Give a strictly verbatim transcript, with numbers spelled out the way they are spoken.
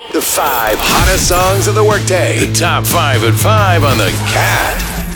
The five hottest songs of the workday. The top five at five on the Cat.